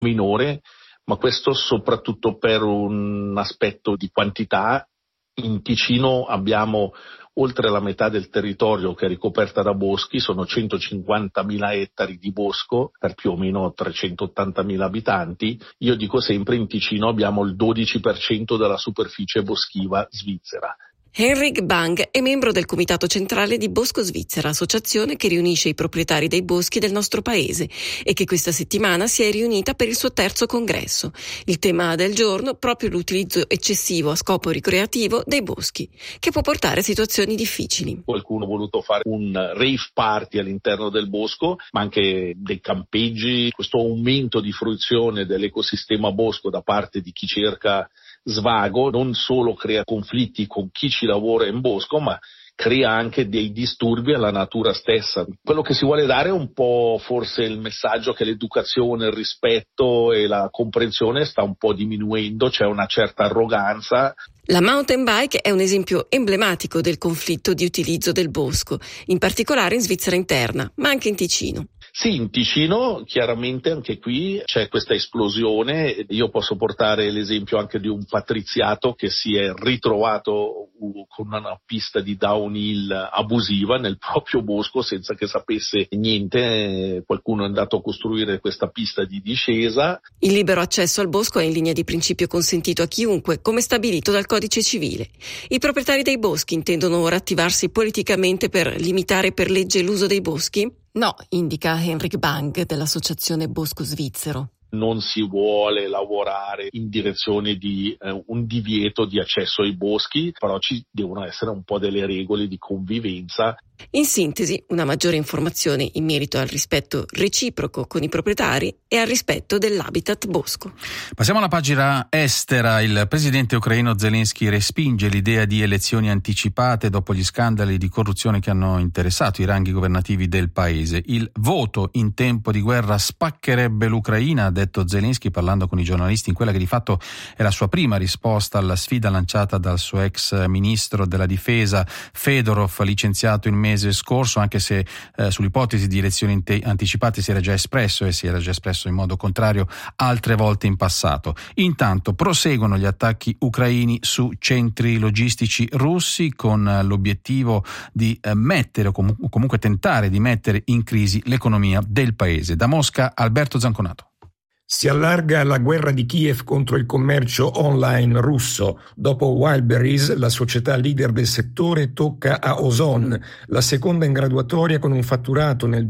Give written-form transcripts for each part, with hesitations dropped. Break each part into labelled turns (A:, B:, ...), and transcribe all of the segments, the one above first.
A: minore, ma questo soprattutto per un aspetto di quantità. In Ticino abbiamo oltre la metà del territorio che è ricoperta da boschi, sono 150.000 ettari di bosco per più o meno 380.000 abitanti. Io dico sempre in Ticino abbiamo il 12% della superficie boschiva svizzera.
B: Henrik Bang è membro del Comitato Centrale di Bosco Svizzera, associazione che riunisce i proprietari dei boschi del nostro paese e che questa settimana si è riunita per il suo terzo congresso. Il tema del giorno proprio l'utilizzo eccessivo a scopo ricreativo dei boschi, che può portare a situazioni difficili.
A: Qualcuno ha voluto fare un rave party all'interno del bosco, ma anche dei campeggi. Questo aumento di fruizione dell'ecosistema bosco da parte di chi cerca svago non solo crea conflitti con chi ci lavora in bosco, ma crea anche dei disturbi alla natura stessa. Quello che si vuole dare è un po' forse il messaggio che l'educazione, il rispetto e la comprensione sta un po' diminuendo, c'è una certa arroganza.
B: La mountain bike è un esempio emblematico del conflitto di utilizzo del bosco, in particolare in Svizzera interna, ma anche in Ticino.
A: Sì, in Ticino chiaramente anche qui c'è questa esplosione. Io posso portare l'esempio anche di un patriziato che si è ritrovato con una pista di downhill abusiva nel proprio bosco senza che sapesse niente. Qualcuno è andato a costruire questa pista di discesa.
B: Il libero accesso al bosco è in linea di principio consentito a chiunque, come stabilito dal Codice Civile. I proprietari dei boschi intendono ora attivarsi politicamente per limitare per legge l'uso dei boschi? No, indica Henrik Bang dell'Associazione Bosco Svizzero.
A: Non si vuole lavorare in direzione di un divieto di accesso ai boschi, però ci devono essere un po' delle regole di convivenza.
B: In sintesi, una maggiore informazione in merito al rispetto reciproco con i proprietari e al rispetto dell'habitat bosco.
C: Passiamo alla pagina estera. Il presidente ucraino Zelensky respinge l'idea di elezioni anticipate dopo gli scandali di corruzione che hanno interessato i ranghi governativi del paese. Il voto in tempo di guerra spaccherebbe l'Ucraina, ha detto Zelensky parlando con i giornalisti in quella che di fatto è la sua prima risposta alla sfida lanciata dal suo ex ministro della difesa Fedorov, licenziato il mese scorso, anche se sull'ipotesi di elezioni anticipate si era già espresso in modo contrario altre volte in passato. Intanto proseguono gli attacchi ucraini su centri logistici russi con l'obiettivo di mettere o comunque tentare di mettere in crisi l'economia del paese. Da Mosca, Alberto Zanconato.
D: Si allarga la guerra di Kiev contro il commercio online russo. Dopo Wildberries, la società leader del settore tocca a Ozon, la seconda in graduatoria con un fatturato nel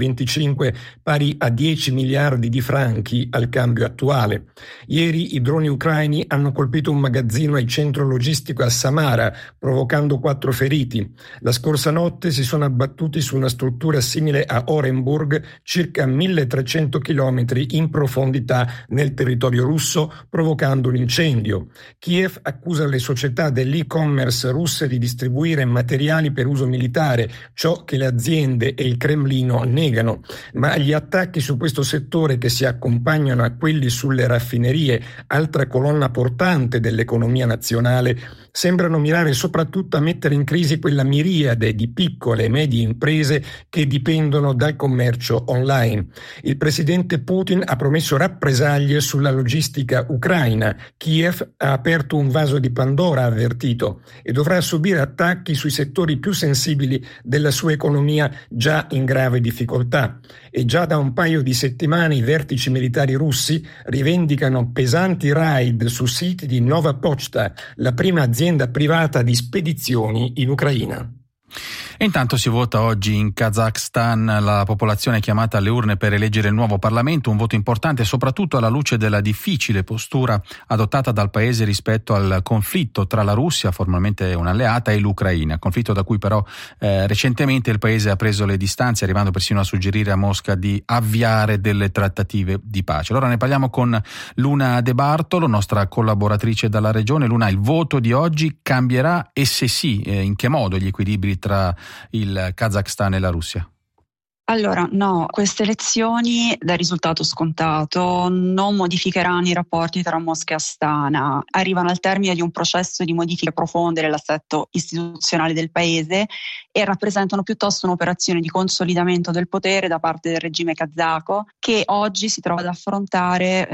D: 2025 pari a 10 miliardi di franchi al cambio attuale. Ieri i droni ucraini hanno colpito un magazzino e centro logistico a Samara, provocando 4 feriti. La scorsa notte si sono abbattuti su una struttura simile a Orenburg, circa 1300 chilometri in profondità nel territorio russo, provocando un incendio. Kiev accusa le società dell'e-commerce russe di distribuire materiali per uso militare, ciò che le aziende e il Cremlino negano. Ma gli attacchi su questo settore, che si accompagnano a quelli sulle raffinerie, altra colonna portante dell'economia nazionale, sembrano mirare soprattutto a mettere in crisi quella miriade di piccole e medie imprese che dipendono dal commercio online. Il presidente Putin ha promesso rappresaglie sulla logistica ucraina. Kiev ha aperto un vaso di Pandora, ha avvertito, e dovrà subire attacchi sui settori più sensibili della sua economia già in grave difficoltà. E già da un paio di settimane i vertici militari russi rivendicano pesanti raid su siti di Nova Pochta, la prima azienda privata di spedizioni in Ucraina.
C: E intanto si vota oggi in Kazakhstan, la popolazione è chiamata alle urne per eleggere il nuovo Parlamento, un voto importante soprattutto alla luce della difficile postura adottata dal paese rispetto al conflitto tra la Russia, formalmente un'alleata, e l'Ucraina, conflitto da cui però recentemente il paese ha preso le distanze, arrivando persino a suggerire a Mosca di avviare delle trattative di pace. Allora ne parliamo con Luna De Bartolo, nostra collaboratrice dalla regione. Luna, il voto di oggi cambierà, e se sì, in che modo gli equilibri tra il Kazakhstan e la Russia?
E: Allora, no, queste elezioni, dal risultato scontato, non modificheranno i rapporti tra Mosca e Astana. Arrivano al termine di un processo di modifiche profonde dell'assetto istituzionale del paese e rappresentano piuttosto un'operazione di consolidamento del potere da parte del regime kazako, che oggi si trova ad affrontare